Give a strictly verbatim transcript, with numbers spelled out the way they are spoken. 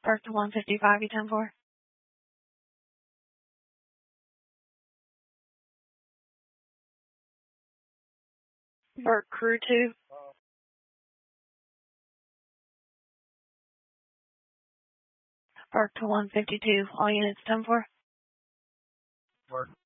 Park to one fifty-five, you ten four. Park crew two. Park to one fifty-two, all units ten four. Park